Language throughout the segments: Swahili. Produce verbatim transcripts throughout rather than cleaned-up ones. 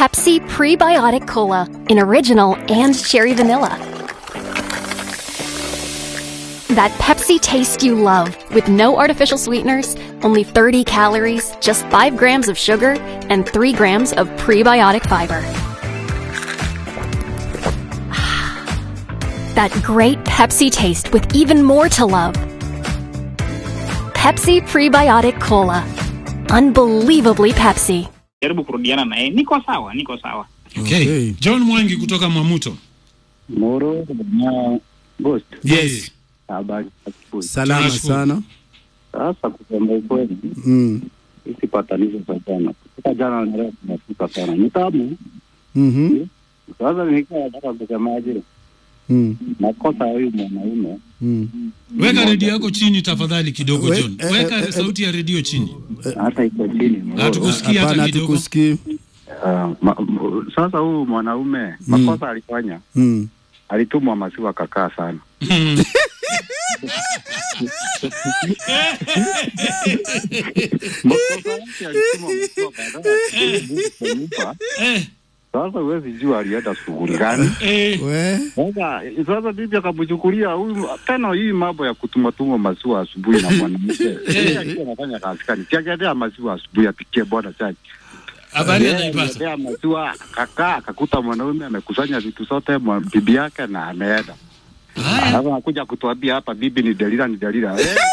Pepsi Prebiotic Cola in original and cherry vanilla. That Pepsi taste you love, with no artificial sweeteners, only thirty calories, just five grams of sugar, and three grams of prebiotic fiber. That great Pepsi taste with even more to love. Pepsi Prebiotic Cola. Unbelievably Pepsi. Jaribu kurudiana naye. Niko sawa, niko sawa. Okay. okay. John Mwangi kutoka Mwamuto. Moro na Ghost. Yes. Habari. Salama sana. Sasa kusema ukweli. Mm. Hisi patanisho za jana. Kutoka jana na leo tunafika sana. Nitamu. Mhm. Sasa nikaa nataka kusema aje. Mm. Makosa huyu mwanaume. Mm. Weka redio yako chini tafadhali kidogo We, John. eh, Weka eh, eh, sauti ya redio chini. Hata iko chini. Hatukusikia hata kidogo. Hatukusikii. Uh, ma, sasa huyu mwanaume mm. makosa alifanya. Mm. Alitumwa maziwa kakaa sana. Makosa yake alitumwa maziwa kakaa. Eh. Sasa huwezi jua alienda shughuli gani. Eh. We. Sasa sasa bibi akamchukulia huyu tena hii mambo ya kutuma tuma maziwa asubuhi na mwanamke. Yeye alikuwa anafanya kazi gani? Kiajadia maziwa asubuhi apikie bwana chai. Habari anaipata. Yeye maziwa kaka akakuta mwanaume amekusanya vitu zote bibi yake na ameenda. Sasa anakuja kutuambia hapa bibi ni Delila ni Delila. Eh.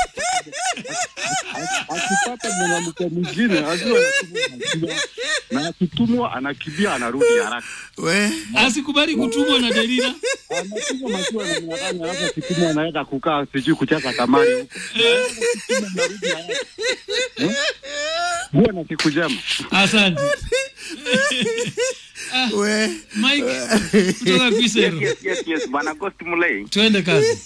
Akipata mwanamke mwingine ajua anatumwa na akitumwa anakimbia anarudi haraka. We. Asikubali kutumwa na Delila. Anatumwa maziwa na mwanadamu hata kitumwa anaenda kukaa sijui kucheza kamari huko. Anarudi haraka. Bwana siku njema. Asante. We. Mike kutoka Kisero. Yes, yes, yes. Bwana Ghost Mulei. Twende kazi.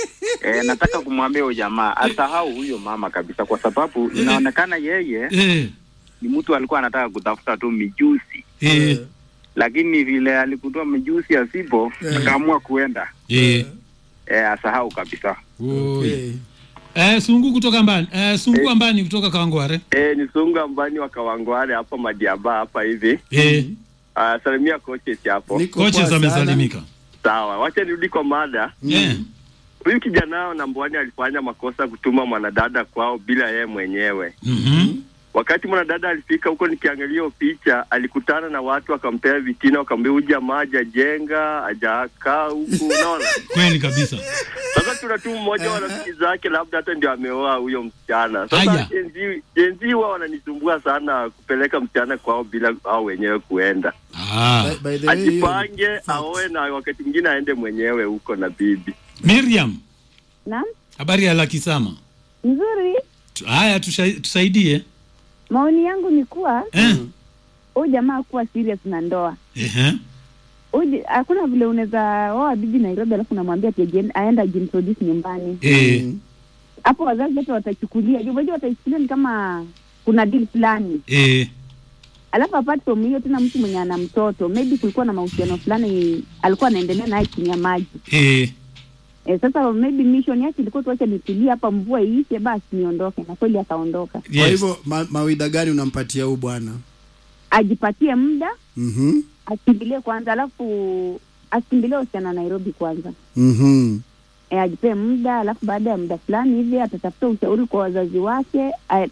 Eh, nataka kumwambia huyo jamaa asahau huyo mama kabisa kwa sababu inaonekana yeye Eh. ni mtu alikuwa anataka kutafuta tu mijusi. Eh. Lakini vile alikutoa mijusi asipo akaamua kuenda. Eh. Eh, asahau kabisa. Okay. Eh, Sungu kutoka Mbani. Eh, Sungu eh. Mbani kutoka Kawangware. Eh, ni Sungu Mbani wa Kawangware hapa Madiaba hapa hivi. Eh. Ah, uh, salimia coaches hapo. Coaches amesalimika. Sawa, wacha nirudi kwa mada. Eh. Huyu kijana na Mbwani alifanya makosa kutuma mwanadada kwao bila yeye mwenyewe. Mhm. Wakati mwanadada alifika huko nikiangalia picha, alikutana na watu akampea vitina, akamwambia uja maji jenga, ajakaa huko, unaona? Kweli kabisa. Sasa tuna tu mmoja wa rafiki zake labda hata ndio ameoa huyo msichana. Sasa jenzi jenzi wao wananisumbua sana kupeleka msichana kwao bila hao wenyewe kuenda. Ah. By, by the way, ajipange aoe na wakati mwingine aende mwenyewe huko na bibi. Miriam. Naam. Habari ya Lakisama. Nzuri. Haya tusaidie. Maoni yangu ni kuwa eh huyu jamaa kuwa serious na ndoa. Eh. Huyu hakuna vile unaweza oa bibi Nairobi alafu unamwambia ati aenda jintroduce nyumbani. Eh. Hapo wazazi wote watachukulia. Unajua watachukulia ni kama kuna deal fulani. Eh. Alafu apart from hiyo tena mtu mwenye ana mtoto, maybe kulikuwa na mahusiano fulani alikuwa anaendelea naye chini ya maji. Eh. Eh, sasa maybe mission yake ilikuwa tuache nitulie hapa mvua iishe basi niondoke, na kweli akaondoka. Yes. Kwa hivyo ma, mawida gani unampatia huyu bwana? Ajipatie muda. Mhm. Mm akimbilie kwanza alafu asikimbilie usiana Nairobi kwanza. Mhm. Mm eh, ajipe muda alafu baada ya muda fulani hivi atatafuta ushauri kwa wazazi wake,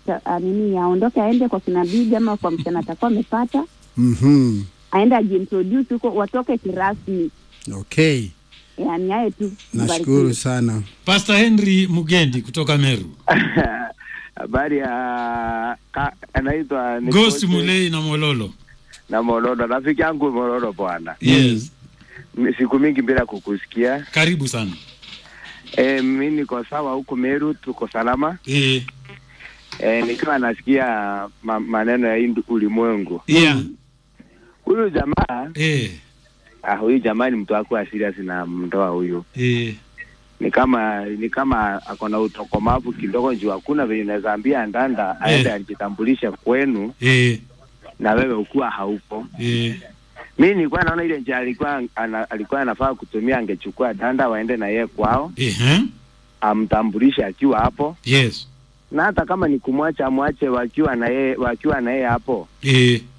nini aondoke aende kwa kina bibi ama kwa msichana atakuwa amepata. Mhm. Mm aende ajiintroduce huko watoke kirasmi. Okay. Yani hayo tu. Nashukuru sana. Pastor Henry Mugendi kutoka Meru. Habari ya anaitwa Ghost Mulei na Mololo. Na Mololo, rafiki yangu Mololo bwana. Yes. Siku mingi bila kukusikia. Karibu sana. Eh, mimi niko sawa huko Meru, tuko salama. Eh. Eh, nikiwa nasikia ma, maneno ya Hindu ulimwengu. Yeah. Huyu jamaa eh ah huyu jamaa ni mtu wako serious na ndoa huyu. Eh. Ni kama ni kama akona utokomavu kidogo njoo hakuna vile unaweza ambia ndanda aende ajitambulisha kwenu. Eh. Na wewe ukua haupo. Eh. Mimi nilikuwa naona ile njia alikuwa ana, alikuwa anafaa kutumia angechukua danda waende na yeye kwao. Eh. Amtambulisha akiwa hapo. Yes. Na hata kama ni kumwacha amwache wakiwa na yeye wakiwa na yeye hapo. Eh.